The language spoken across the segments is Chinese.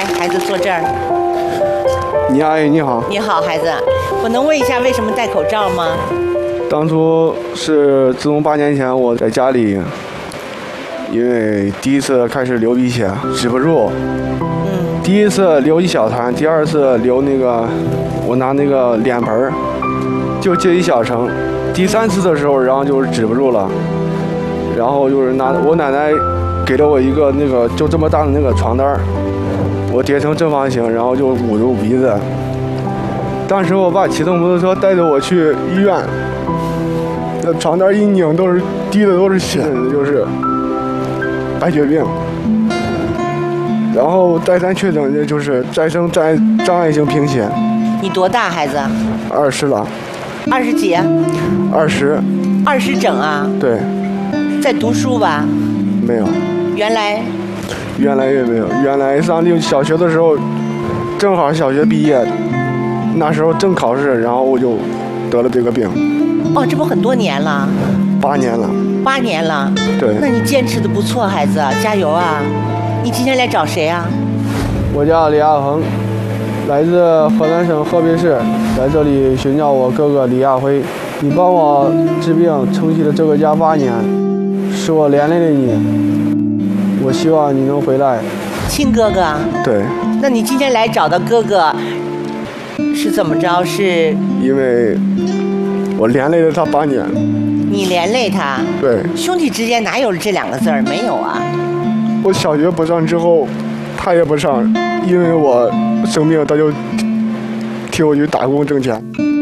孩子坐这儿。 你阿姨你好。 你好，孩子，我能问一下为什么戴口罩吗？ 当初是自从8年前我在家里，因为第一次开始流鼻血，止不住。第一次流一小滩，第二次流那个，我拿那个脸盆儿就接一小层。第3次的时候，然后就是止不住了，然后就是我奶奶给了我一个那个就这么大的那个床单，我叠成正方形，然后就捂住鼻子。当时我爸骑着摩托车带着我去医院，那床单一拧都是滴的都是血，就是白血病。然后再三确诊的就是再生障碍性贫血。 你多大，孩子 ？20了。 20几 ？20。 20整啊？ 对。 在读书吧？ 没有。 原来也没有。原来上小学的时候，正好小学毕业，那时候正考试，然后我就得了这个病。 哦，这不很多年了 ？8年了。 8年了。 对。 那你坚持的不错，孩子，加油啊！你今天来找谁啊？ 我叫李亚鹏，来自河南省河北市，来这里寻找我哥哥李亚辉。你帮我治病撑起了这个家8年，是我连累了你，我希望你能回来。 亲哥哥？ 对。 那你今天来找到哥哥是怎么着？是因为我连累了他8年。 你连累他？ 对。 兄弟之间哪有这2个字儿？没有啊。 我小学不上之后，他也不上，因为我生病，他就替我去打工挣钱。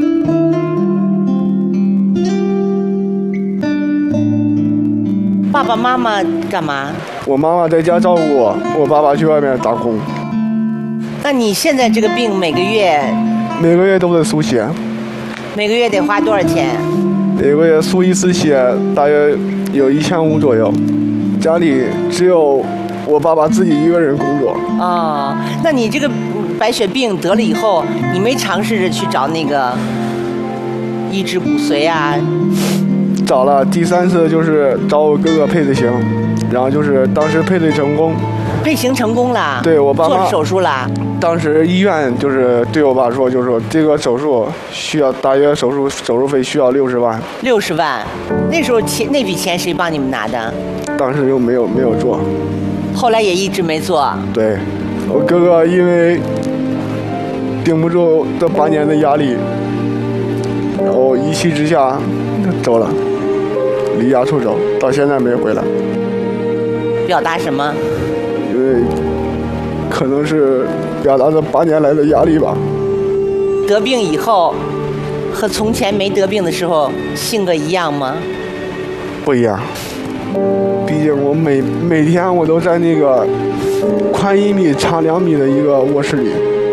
爸爸妈妈干嘛？ 我妈妈在家照顾我，我爸爸去外面打工。 那你现在这个病每个月都得输血。 每个月得花多少钱？ 每个月输1次血大约有1500左右。家里只有我爸爸自己一个人工作。 哦，那你这个白血病得了以后，你没尝试着去找那个移植骨髓啊？ 找了，第3次就是找我哥哥配的型，然后就是当时配对成功。 配型成功了？ 对，我爸妈做手术了。 当时医院就是对我爸说，就是说这个手术需要大约手术费需要60万。 60万，那时候那笔钱谁帮你们拿的？ 当时就没有做， 后来也一直没做。 对，我哥哥因为顶不住这8年的压力，然后一气之下走了，离家出走，到现在没回来。 表达什么？ 因为可能是表达这8年来的压力吧。 得病以后和从前没得病的时候性格一样吗？ 不一样。毕竟我每天我都在那个宽1米长2米的一个卧室里。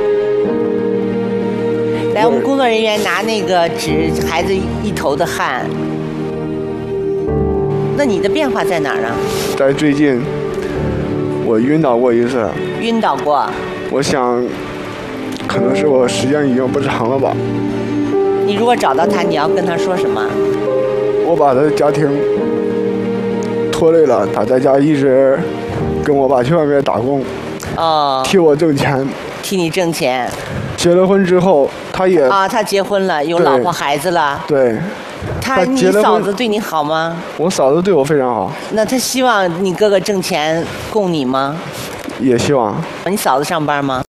来，我们工作人员拿那个纸，孩子一头的汗。那你的变化在哪儿啊？ 在最近，我晕倒过1次。 晕倒过？ 我想，可能是我时间已经不长了吧。 你如果找到他，你要跟他说什么？ 我把他的家庭拖累了，他在家一直跟我爸去外面打工，替我挣钱， 替你挣钱。 结了婚之后，他也他结婚了，有老婆孩子了。 对。 你嫂子对你好吗？ 我嫂子对我非常好。 那她希望你哥哥挣钱供你吗？ 也希望。 你嫂子上班吗？